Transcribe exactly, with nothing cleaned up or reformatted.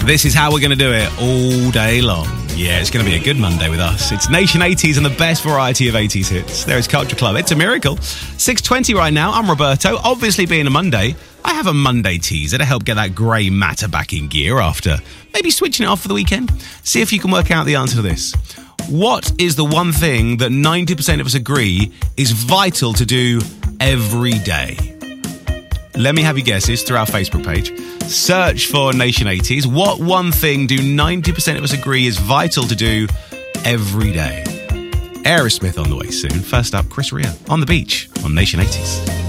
This is how we're going to do it all day long. Yeah, it's going to be a good Monday with us. It's Nation eighties and the best variety of eighties hits. There is Culture Club. It's a miracle. six twenty right now. I'm Roberto. Obviously, being a Monday, I have a Monday teaser to help get that grey matter back in gear after maybe switching it off for the weekend. See if you can work out the answer to this. What is the one thing that ninety percent of us agree is vital to do every day? Let me have your guesses through our Facebook page. Search for Nation eighties. What one thing do ninety percent of us agree is vital to do every day? Aerosmith on the way soon. First up, Chris Rea on the beach on Nation eighties.